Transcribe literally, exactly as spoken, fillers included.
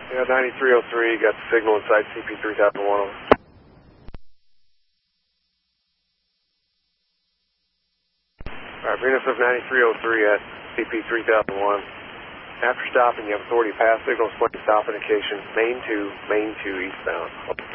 Yeah, ninety-three oh three, got the signal inside C P three thousand one. Alright, bring us up ninety-three oh three at C P three thousand one. After stopping, you have authority to pass signals, point stop indication, main two, main two eastbound.